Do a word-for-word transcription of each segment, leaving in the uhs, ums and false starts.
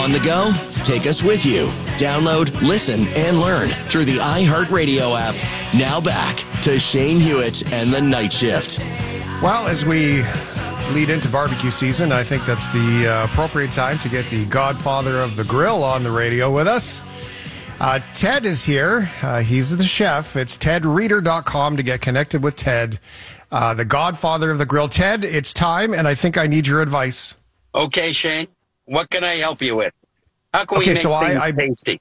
On the go? Take us with you. Download, listen, and learn through the iHeartRadio app. Now back to Shane Hewitt and the Night Shift. Well, as we lead into barbecue season, I think that's the uh, appropriate time to get the godfather of the grill on the radio with us. Uh, Ted is here. Uh, he's the chef. It's ted reader dot com to get connected with Ted, uh, the godfather of the grill. Ted, it's time, and I think I need your advice. Okay, Shane. What can I help you with? How can okay, we make so things I, I, tasty?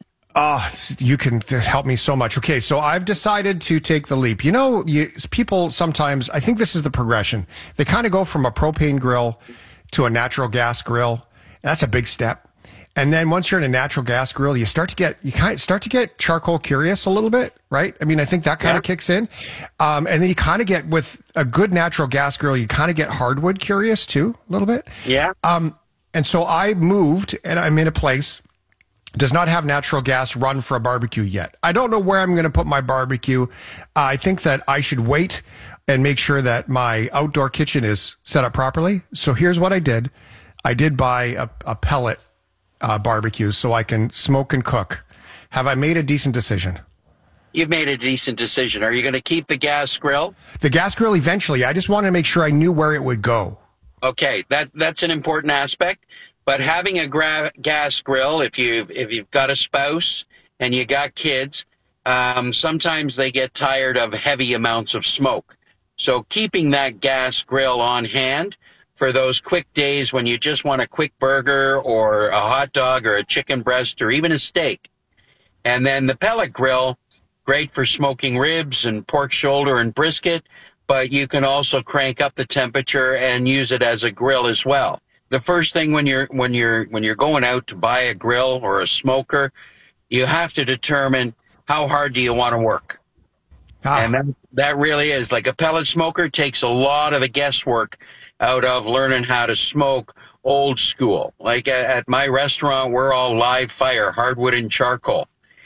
Uh, you can help me so much. Okay, so I've decided to take the leap. You know, you, people sometimes, I think this is the progression. They kind of go from a propane grill to a natural gas grill. That's a big step. And then once you're in a natural gas grill, you start to get, you kind of start to get charcoal curious a little bit, right? I mean, I think that kind yeah. of kicks in. Um, and then you kind of get, with a good natural gas grill, you kind of get hardwood curious too, a little bit. Yeah. Um, and so I moved, and I'm in a place, does not have natural gas run for a barbecue yet. I don't know where I'm going to put my barbecue. Uh, I think that I should wait and make sure that my outdoor kitchen is set up properly. So here's what I did. I did buy a, a pellet Uh, barbecue so I can smoke and cook. Have I made a decent decision? You've made a decent decision. Are you going to keep the gas grill? The gas grill eventually. I just wanted to make sure I knew where it would go. Okay, that that's an important aspect. But having a gra- gas grill, if you've if you've got a spouse and you got kids, um, sometimes they get tired of heavy amounts of smoke. So keeping that gas grill on hand for those quick days when you just want a quick burger or a hot dog or a chicken breast or even a steak. And then the pellet grill, great for smoking ribs and pork shoulder and brisket, but you can also crank up the temperature and use it as a grill as well. The first thing when you're when you're when you're going out to buy a grill or a smoker, you have to determine how hard do you want to work. Ah. And that, that really is like a pellet smoker takes a lot of the guesswork out of learning how to smoke old school. Like at my restaurant, we're all live fire, hardwood and charcoal.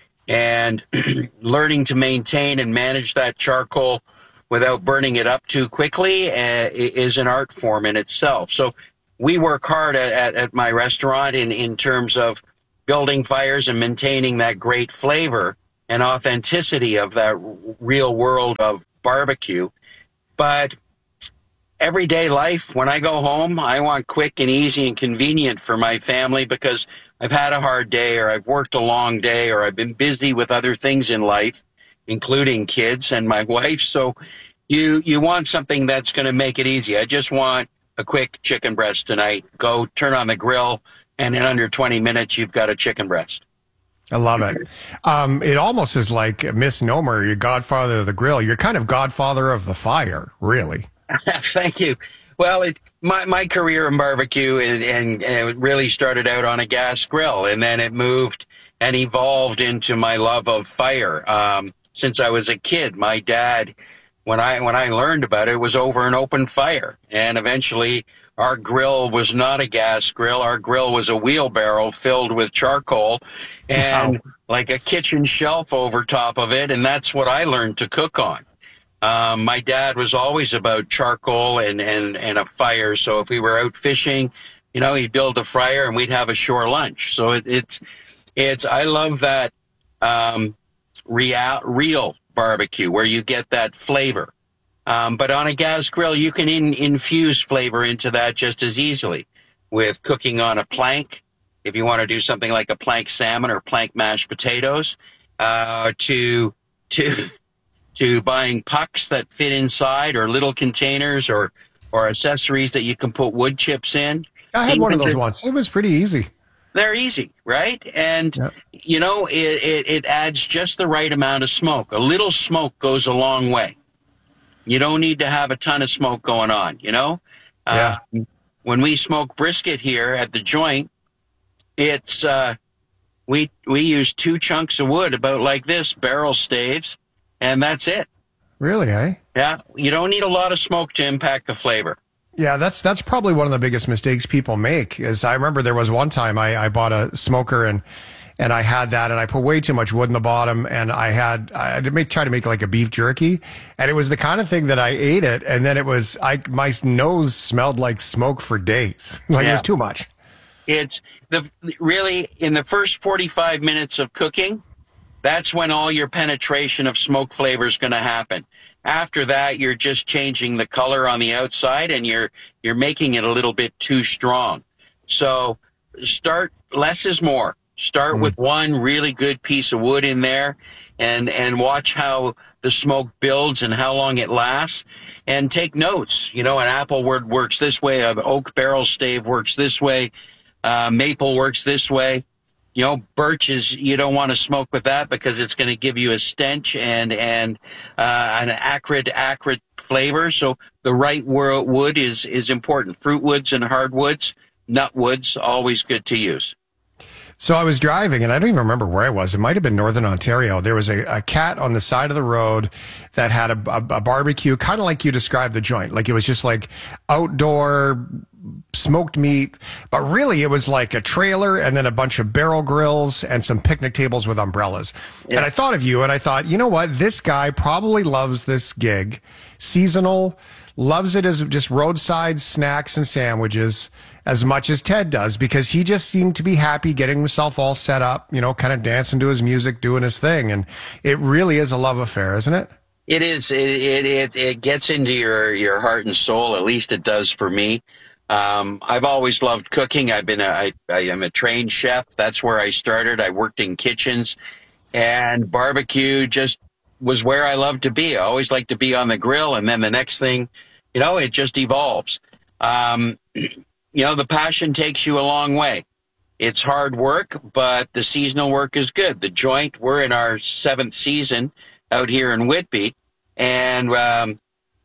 And learning to maintain and manage that charcoal without burning it up too quickly uh, is an art form in itself. So we work hard at, at, at my restaurant in, in terms of building fires and maintaining that great flavor and authenticity of that real world of barbecue. But everyday life, when I go home, I want quick and easy and convenient for my family because I've had a hard day or I've worked a long day or I've been busy with other things in life, including kids and my wife. So you you want something that's going to make it easy. I just want a quick chicken breast tonight. Go turn on the grill, and in under twenty minutes, you've got a chicken breast. I love it. Um, it almost is like a misnomer. You're godfather of the grill. You're kind of godfather of the fire, really. Thank you. Well, it, my my career in barbecue and, and, and it really started out on a gas grill, and then it moved and evolved into my love of fire. Um, since I was a kid, my dad, when I when I learned about it, it was over an open fire, and eventually our grill was not a gas grill. Our grill was a wheelbarrow filled with charcoal and wow. like a kitchen shelf over top of it, and that's what I learned to cook on. Um, my dad was always about charcoal and, and, and a fire. So if we were out fishing, you know, he'd build a fire and we'd have a shore lunch. So it, it's, it's, I love that, um, real, real barbecue where you get that flavor. Um, but on a gas grill, you can in, infuse flavor into that just as easily with cooking on a plank. If you want to do something like a plank salmon or plank mashed potatoes, uh, to, to, to buying pucks that fit inside or little containers or, or accessories that you can put wood chips in. I had one of those once. It was pretty easy. They're easy, right? And, yep. you know, it, it, it adds just the right amount of smoke. A little smoke goes a long way. You don't need to have a ton of smoke going on, you know? Yeah. Uh, when we smoke brisket here at the joint, it's, uh, we, we use two chunks of wood about like this, barrel staves. And that's it. Really, eh? Yeah. You don't need a lot of smoke to impact the flavor. Yeah, that's that's probably one of the biggest mistakes people make. Is I remember there was one time I, I bought a smoker and and I had that and I put way too much wood in the bottom and I had I had to make try to make like a beef jerky and it was the kind of thing that I ate it and then it was I my nose smelled like smoke for days. Like yeah. It was too much. It's the really in the first forty-five minutes of cooking, that's when all your penetration of smoke flavor is going to happen. After that, you're just changing the color on the outside, and you're you're making it a little bit too strong. So start less is more. Start mm. with one really good piece of wood in there, and and watch how the smoke builds and how long it lasts, and take notes. You know, an apple wood works this way, an oak barrel stave works this way. Uh, maple works this way. You know, birch is, you don't want to smoke with that because it's going to give you a stench and, and, uh, an acrid, acrid flavor. So the right wood is, is important. Fruit woods and hardwoods, nut woods, always good to use. So I was driving, and I don't even remember where I was. It might have been Northern Ontario. There was a, a cat on the side of the road that had a, a, a barbecue, kind of like you described the joint. Like it was just like outdoor smoked meat, but really it was like a trailer and then a bunch of barrel grills and some picnic tables with umbrellas. Yeah. And I thought of you, and I thought, you know what? This guy probably loves this gig. Seasonal, loves it as just roadside snacks and sandwiches as much as Ted does, because he just seemed to be happy getting himself all set up, you know, kind of dancing to his music, doing his thing. And it really is a love affair, isn't it? It is. It, it, it, it gets into your, your heart and soul. At least it does for me. Um, I've always loved cooking. I've been a, I, I am a trained chef. That's where I started. I worked in kitchens, and barbecue just was where I loved to be. I always liked to be on the grill. And then the next thing, you know, it just evolves. Um, you know, the passion takes you a long way. It's hard work, but the seasonal work is good. The joint, we're in our seventh season out here in Whitby. And, um,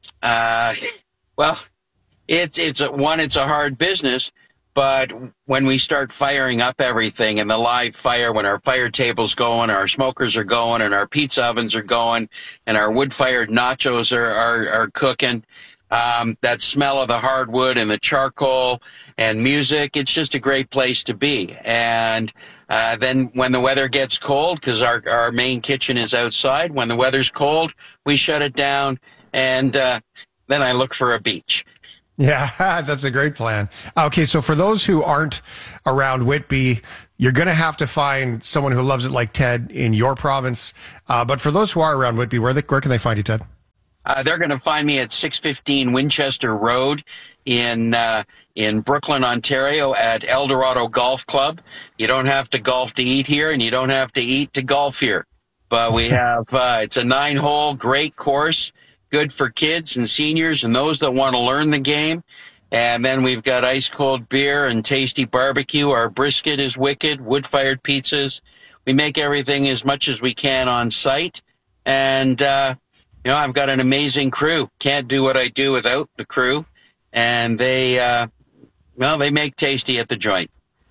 uh, well, it's, it's a, one, it's a hard business, but when we start firing up everything and the live fire, when our fire table's going, our smokers are going, and our pizza ovens are going, and our wood-fired nachos are, are, are cooking, um, that smell of the hardwood and the charcoal and music, it's just a great place to be. And uh, then when the weather gets cold, because our, our main kitchen is outside, when the weather's cold, we shut it down, and uh, then I look for a beach. Yeah, that's a great plan. Okay, so for those who aren't around Whitby, you're going to have to find someone who loves it like Ted in your province. Uh, but for those who are around Whitby, where, they, where can they find you, Ted? Uh, they're going to find me at six fifteen Winchester Road in uh, in Brooklyn, Ontario, at El Dorado Golf Club. You don't have to golf to eat here, and you don't have to eat to golf here. But we have uh, it's a nine-hole, great course, good for kids and seniors and those that want to learn the game. And then we've got ice-cold beer and tasty barbecue. Our brisket is wicked, wood-fired pizzas. We make everything as much as we can on site. And, uh, you know, I've got an amazing crew. Can't do what I do without the crew. And they, uh, well, they make tasty at the joint.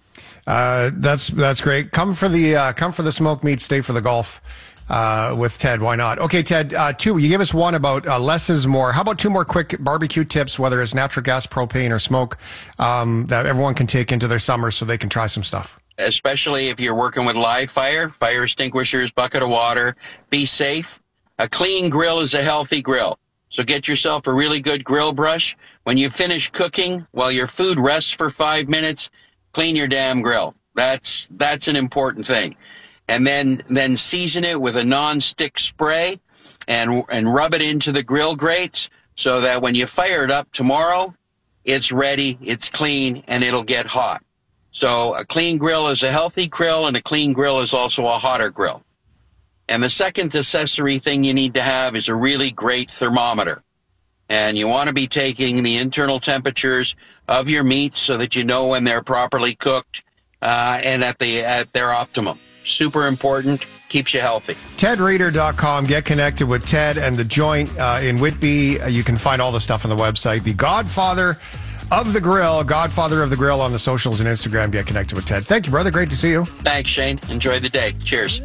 Uh, that's, that's great. Come for the, uh, come for the smoked meat, stay for the golf. Uh, with Ted, why not? Okay, Ted, uh, two, you gave us one about uh, less is more. How about two more quick barbecue tips, whether it's natural gas, propane, or smoke, um, that everyone can take into their summer so they can try some stuff? Especially if you're working with live fire, fire extinguishers, bucket of water, be safe. A clean grill is a healthy grill. So get yourself a really good grill brush. When you finish cooking, while your food rests for five minutes, clean your damn grill. That's, that's an important thing. And then, then season it with a non-stick spray and, and rub it into the grill grates so that when you fire it up tomorrow, it's ready, it's clean, and it'll get hot. So a clean grill is a healthy grill, and a clean grill is also a hotter grill. And the second accessory thing you need to have is a really great thermometer. And you want to be taking the internal temperatures of your meats so that you know when they're properly cooked uh, and at the at their optimum. Super important, keeps you healthy. Ted Reader dot com. Get connected with Ted and The Joint uh, in Whitby. Uh, you can find all the stuff on the website. The Godfather of the Grill, Godfather of the Grill on the socials and Instagram. Get connected with Ted. Thank you, brother. Great to see you. Thanks, Shane. Enjoy the day. Cheers.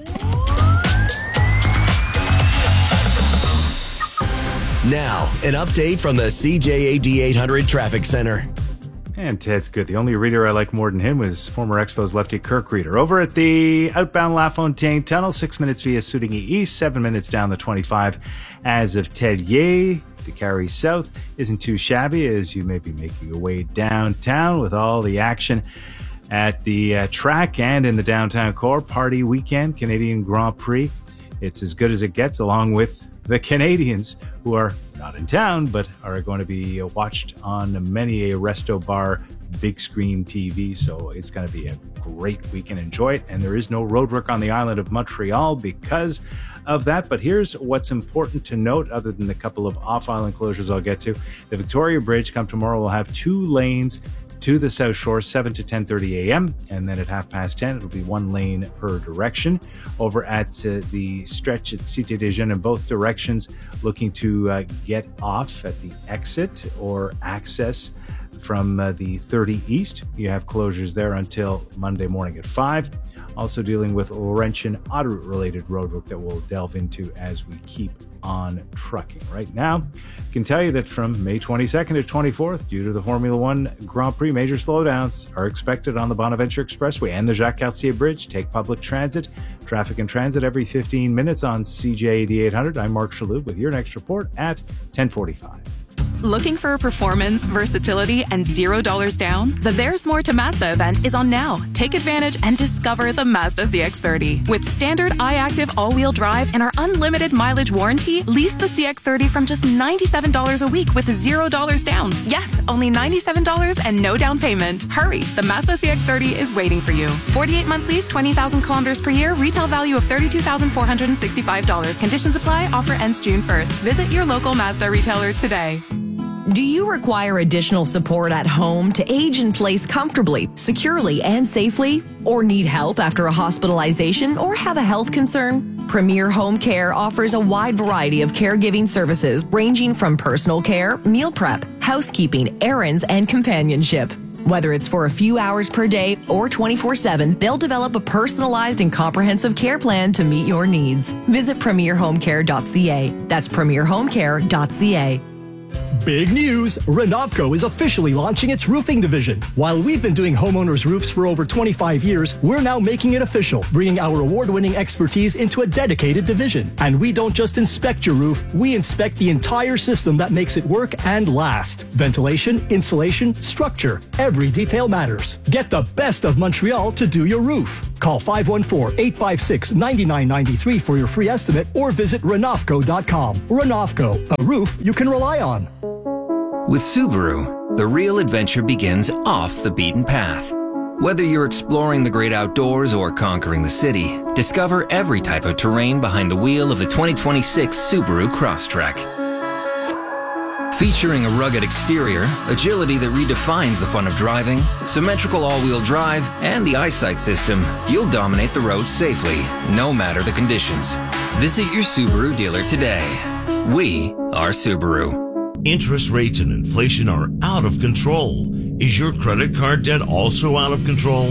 Now, an update from the C J A D eight hundred Traffic Center. And Ted's good. The only reader I like more than him was former Expos lefty Kirk Reader. Over at the outbound LaFontaine Tunnel, six minutes via Sootinghee East, seven minutes down the twenty-five. As of Ted Yeh, to carry south isn't too shabby as you may be making your way downtown with all the action. at the uh, track and in the downtown core. Party weekend, Canadian Grand Prix. It's as good as it gets, along with the Canadians, who are not in town, but are going to be watched on many a resto bar, big screen T V. So it's going to be a great weekend. Enjoy it. And there is no roadwork on the island of Montreal because of that. But here's what's important to note, other than the couple of off-island closures I'll get to. The Victoria Bridge, come tomorrow, will have two lanes to the South Shore, seven to ten thirty a.m. And then at half past ten, it'll be one lane per direction. Over at uh, the stretch at Cité des Jeunes in both directions, looking to uh, get off at the exit or access from uh, the thirty East. You have closures there until Monday morning at five. Also dealing with Laurentian Auto related roadwork that we'll delve into as we keep on trucking. Right now, I can tell you that from May twenty-second to twenty-fourth, due to the Formula One Grand Prix, major slowdowns are expected on the Bonaventure Expressway and the Jacques Cartier Bridge. Take public transit. Traffic and transit every fifteen minutes on C J A D eight hundred. I'm Mark Chaloux with your next report at ten forty-five. Looking for performance, versatility, and zero dollars down? The There's More to Mazda event is on now. Take advantage and discover the Mazda C X thirty. With standard iActive all-wheel drive and our unlimited mileage warranty, lease the C X thirty from just ninety-seven dollars a week with zero dollars down. Yes, only ninety-seven dollars and no down payment. Hurry, the Mazda C X thirty is waiting for you. forty-eight month lease, twenty thousand kilometers per year, retail value of thirty-two thousand four hundred sixty-five dollars. Conditions apply, offer ends June first. Visit your local Mazda retailer today. Do you require additional support at home to age in place comfortably, securely, and safely? Or need help after a hospitalization or have a health concern? Premier Home Care offers a wide variety of caregiving services ranging from personal care, meal prep, housekeeping, errands, and companionship. Whether it's for a few hours per day or twenty-four seven, they'll develop a personalized and comprehensive care plan to meet your needs. Visit premier home care dot c a. That's premier home care dot c a. Big news! Renovco is officially launching its roofing division. While we've been doing homeowners' roofs for over twenty-five years, we're now making it official, bringing our award-winning expertise into a dedicated division. And we don't just inspect your roof, we inspect the entire system that makes it work and last. Ventilation, insulation, structure, every detail matters. Get the best of Montreal to do your roof. Call five one four, eight five six, nine nine nine three for your free estimate or visit renovco dot com. Renovco, a roof you can rely on. With Subaru, the real adventure begins off the beaten path. Whether you're exploring the great outdoors or conquering the city, discover every type of terrain behind the wheel of the twenty twenty-six Subaru Crosstrek. Featuring a rugged exterior, agility that redefines the fun of driving, symmetrical all-wheel drive, and the eyesight system, you'll dominate the roads safely, no matter the conditions. Visit your Subaru dealer today. We are Subaru. Interest rates and inflation are out of control. Is your credit card debt also out of control?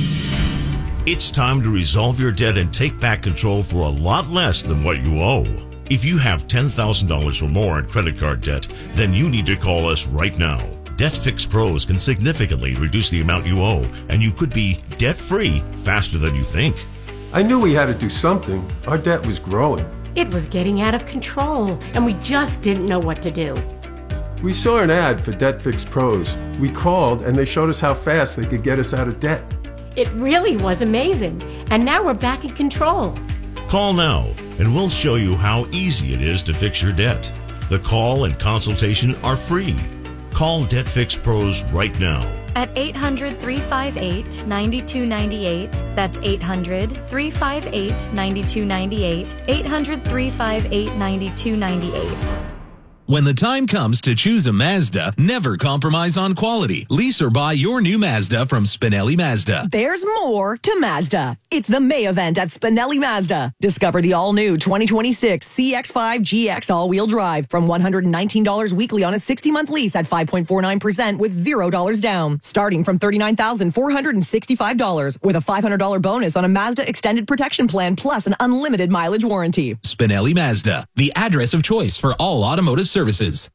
It's time to resolve your debt and take back control for a lot less than what you owe. If you have ten thousand dollars or more in credit card debt, then you need to call us right now. Debt Fix Pros can significantly reduce the amount you owe, and you could be debt-free faster than you think. I knew we had to do something. Our debt was growing. It was getting out of control, and we just didn't know what to do. We saw an ad for Debt Fix Pros. We called, and they showed us how fast they could get us out of debt. It really was amazing, and now we're back in control. Call now, and we'll show you how easy it is to fix your debt. The call and consultation are free. Call Debt Fix Pros right now. At eight hundred, three five eight, nine two nine eight. That's eight hundred, three five eight, nine two nine eight. eight hundred, three five eight, nine two nine eight. When the time comes to choose a Mazda, never compromise on quality. Lease or buy your new Mazda from Spinelli Mazda. There's more to Mazda. It's the May event at Spinelli Mazda. Discover the all-new twenty twenty-six C X five G X all-wheel drive from one hundred nineteen dollars weekly on a sixty month lease at five point four nine percent with zero dollars down. Starting from thirty-nine thousand four hundred sixty-five dollars with a five hundred dollars bonus on a Mazda Extended Protection Plan plus an unlimited mileage warranty. Spinelli Mazda, the address of choice for all automotive services.